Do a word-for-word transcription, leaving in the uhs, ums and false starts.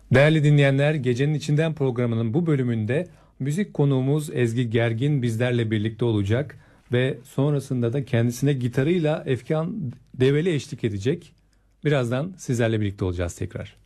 Değerli dinleyenler, Gecenin İçinden programının bu bölümünde müzik konuğumuz Ezgi Gergin bizlerle birlikte olacak ve sonrasında da kendisine gitarıyla Efkan Develi eşlik edecek. Birazdan sizlerle birlikte olacağız tekrar.